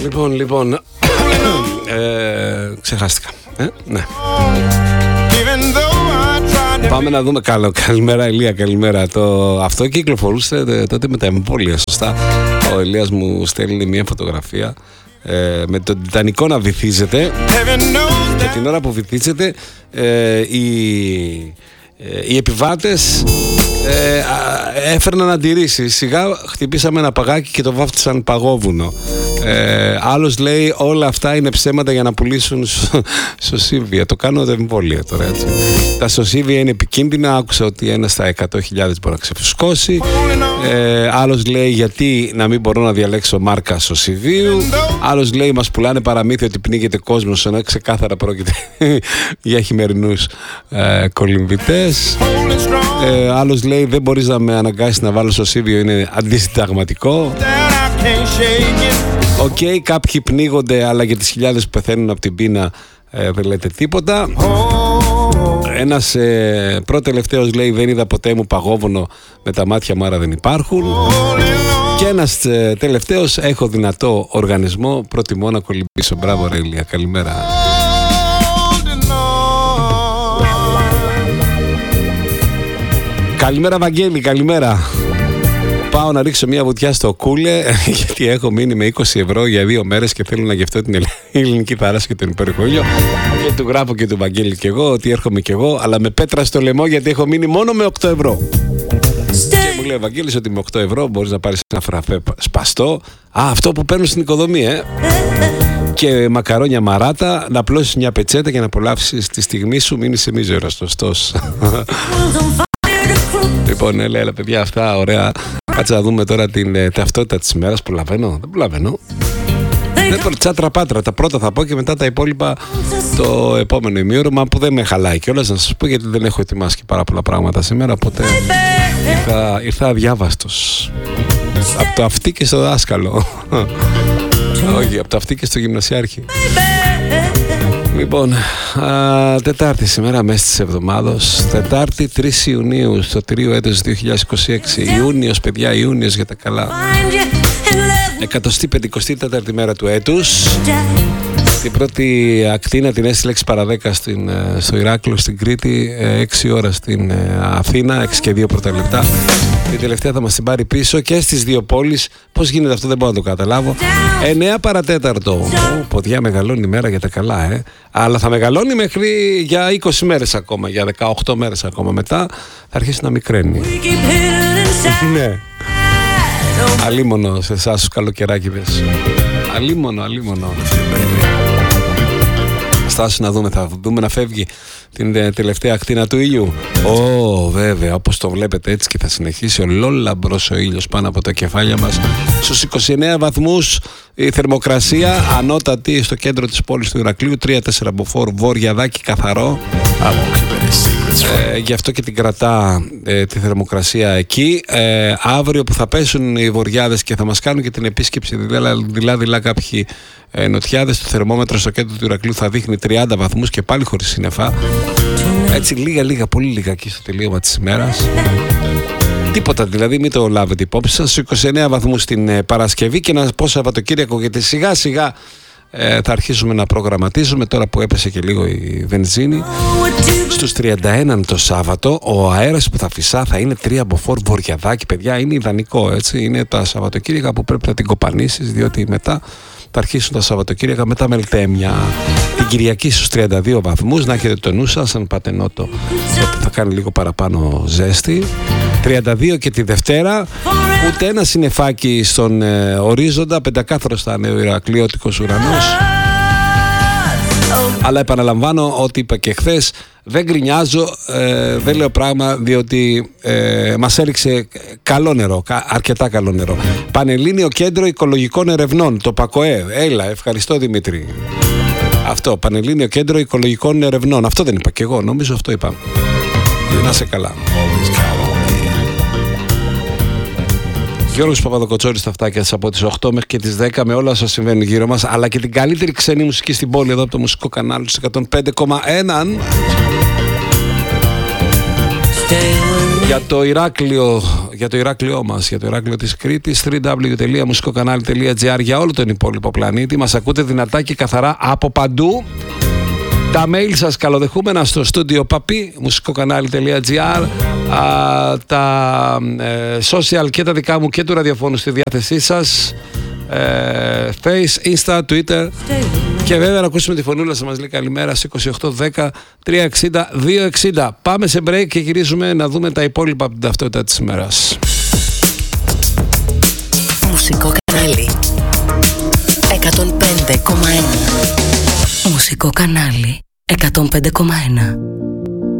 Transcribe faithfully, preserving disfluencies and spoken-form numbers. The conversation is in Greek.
Λοιπόν, λοιπόν, ε, ξεχάστηκα. Ε, ναι. Πάμε να δούμε. Καλό, καλημέρα Ηλία, καλημέρα. Το, αυτό κυκλοφορούσε τότε με τα εμβόλια, σωστά. Ο Ηλίας μου στέλνει μια φωτογραφία ε, με τον Τιτανικό να βυθίζεται και την ώρα που βυθίζεται ε, οι, ε, οι επιβάτες ε, έφερναν αντιρρήσεις. Σιγά χτυπήσαμε ένα παγάκι και το βάφτισαν παγόβουνο. Ε, άλλος λέει όλα αυτά είναι ψέματα για να πουλήσουν σωσίβια. Το κάνω εμβόλια τώρα, έτσι. Τα σωσίβια είναι επικίνδυνα. Άκουσα ότι ένα στα εκατό χιλιάδες μπορεί να ξεφουσκώσει. ε, Άλλος λέει γιατί να μην μπορώ να διαλέξω μάρκα σωσίβιου. Άλλος λέει μας πουλάνε παραμύθια ότι πνίγεται κόσμος, ενώ ξεκάθαρα πρόκειται για χειμερινούς ε, κολυμβητές. ε, Άλλος λέει δεν μπορείς να με αναγκάσεις να βάλω σωσίβιο, είναι αντισυνταγματικό. Οκ, okay, κάποιοι πνίγονται, αλλά για τις χιλιάδες που πεθαίνουν από την πείνα ε, δεν λέτε τίποτα. Ένας ε, προτελευταίος λέει δεν είδα ποτέ μου παγόβουνο, με τα μάτια μου άρα δεν υπάρχουν. Και ένας ε, τελευταίος, έχω δυνατό οργανισμό, προτιμώ να κολυμπήσω. Μπράβο ρε Ηλία, καλημέρα. Καλημέρα Βαγγέλη, καλημέρα. Πάω να ρίξω μια βουτιά στο κούλε, γιατί έχω μείνει με είκοσι ευρώ για δύο μέρες και θέλω να γευτώ την ελληνική θάλασσα και τον υπέροχο ήλιο. Και του γράφω και του Βαγγέλη και εγώ ότι έρχομαι και εγώ, αλλά με πέτρα στο λαιμό γιατί έχω μείνει μόνο με οκτώ ευρώ. Και μου λέει ο Βαγγέλης ότι με οκτώ ευρώ μπορείς να πάρεις ένα φραπέ σπαστό. Α, αυτό που παίρνουν στην οικοδομή, ε! Και μακαρόνια μαράτα, να απλώσεις μια πετσέτα και να απολαύσεις τη στιγμή σου, μην είσαι μίζερος τοστός. Λοιπόν, έλα, έλα παιδιά, αυτά ωραία. Κάτσε να δούμε τώρα την ε, ταυτότητα της ημέρας. Προλαβαίνω, δεν προλαβαίνω. Δεν το τσάτρα πάτρα. Τα πρώτα θα πω και μετά τα υπόλοιπα το επόμενο ημίωρο. Που δεν με χαλάει κιόλας να σας πω, γιατί δεν έχω ετοιμάσει και πάρα πολλά πράγματα σήμερα. Οπότε ήρθα, ήρθα αδιάβαστος. Από το αυτί και στο δάσκαλο. Όχι, από το αυτί και στο γυμνασιάρχη. Λοιπόν, α, Τετάρτη σήμερα, μέσα της εβδομάδος. Τετάρτη τρεις Ιουνίου, στο τρίο έτος δύο χιλιάδες είκοσι έξι. Ιούνιος, παιδιά, Ιούνιος για τα καλά. εκατοστή πεντηκοστή τέταρτη μέρα του έτους. Την πρώτη ακτίνα την έστειλε έξι παρά δέκα στην, στο Ηράκλειο, στην Κρήτη, έξι ώρα στην Αθήνα, έξι και δύο πρώτα λεπτά. Την τελευταία θα μας την πάρει πίσω και στις δύο πόλεις. Πώς γίνεται αυτό, δεν μπορώ να το καταλάβω. εννέα παρατέταρτο. Ω, ποδιά, μεγαλώνει η μέρα για τα καλά, ε. Αλλά θα μεγαλώνει μέχρι για είκοσι μέρες ακόμα, για δεκαοκτώ μέρες ακόμα. Μετά θα αρχίσει να μικραίνει. Ναι. Αλίμονο σε εσάς τους καλοκαιράκηδες. Αλίμονο, αλίμονο. Στάσου να δούμε, θα δούμε να φεύγει την τελευταία ακτίνα του ήλιου. Ω, oh, βέβαια, όπως το βλέπετε έτσι και θα συνεχίσει ολόλαμπρος ο ήλιος πάνω από τα κεφάλια μας. Στους είκοσι εννέα βαθμούς η θερμοκρασία, ανώτατη στο κέντρο της πόλης του Ηρακλείου, τρία τέσσερα μποφόρ, Βορειαδάκι καθαρό. Ε, γι' αυτό και την κρατά ε, τη θερμοκρασία εκεί. ε, Αύριο που θα πέσουν οι βοριάδες και θα μας κάνουν και την επίσκεψη δειλά-δειλά κάποιοι ε, νοτιάδες, το θερμόμετρο στο κέντρο του Ηρακλείου θα δείχνει τριάντα βαθμούς και πάλι χωρίς σύννεφα. Έτσι λίγα-λίγα, πολύ λίγα εκεί στο τελείωμα της ημέρας. Τίποτα δηλαδή, μην το λάβετε υπόψη σας. Στους είκοσι εννέα βαθμούς την ε, Παρασκευή και να πω Σαββατοκύριακο, γιατί σιγά σιγά ε, θα αρχίσουμε να προγραμματίζουμε τώρα που έπεσε και λίγο η βενζίνη. Στους τριάντα ένα το Σάββατο, ο αέρας που θα φυσά θα είναι τρία μποφόρ, Βορειαδάκι, παιδιά, είναι ιδανικό, έτσι. Είναι τα Σαββατοκύριακα που πρέπει να την κοπανίσεις, διότι μετά θα αρχίσουν τα Σαββατοκύριακα με τα μελτέμια. Την Κυριακή στους τριάντα δύο βαθμούς, να έχετε το νου σας, αν πάτε νότο, ότι θα κάνει λίγο παραπάνω ζέστη. τριάντα δύο και τη Δευτέρα, ούτε ένα συννεφάκι στον ε, ορίζοντα, πεντακάθαρος θα είναι ο Ηρακλειώτικος ουρανός. Αλλά επαναλαμβάνω ότι είπα και χθες, δεν γκρινιάζω, ε, δεν λέω πράγμα, διότι ε, μας έριξε καλό νερό, αρκετά καλό νερό. Πανελλήνιο Κέντρο Οικολογικών Ερευνών, το ΠΑΚΟΕ. Έλα, ευχαριστώ Δημήτρη. Αυτό, Πανελλήνιο Κέντρο Οικολογικών Ερευνών. Αυτό δεν είπα και εγώ, νομίζω αυτό είπα. Να είσαι καλά. Γιώργος Παπαδοκοτσόρης στα φτάκια της από τις οκτώ μέχρι και τις δέκα με όλα όσα συμβαίνουν γύρω μας, αλλά και την καλύτερη ξένη μουσική στην πόλη εδώ από το μουσικό κανάλι του εκατόν πέντε κόμμα ένα. για το Ηράκλειο, για το Ηράκλειό μας, για το Ηράκλειο της Κρήτης, double-u double-u double-u τελεία μουσικοκανάλι τελεία τζι άρ για όλο τον υπόλοιπο πλανήτη. Μας ακούτε δυνατά και καθαρά από παντού. Τα mail σας καλοδεχούμενα στο στούντιο παπί μουσικοκανάλι τελεία τζι άρ. Τα ε, social και τα δικά μου και του ραδιοφώνου στη διάθεσή σας. Ε, Face, Insta, Twitter. Και βέβαια να ακούσουμε τη φωνούλα σας, μας λέει καλημέρα στο είκοσι οκτώ δέκα τριακόσια εξήντα διακόσια εξήντα. Πάμε σε break και γυρίζουμε να δούμε τα υπόλοιπα από την ταυτότητα της ημέρας. Μουσικό κανάλι εκατόν πέντε κόμμα ένα. Μουσικό κανάλι εκατόν πέντε κόμμα ένα.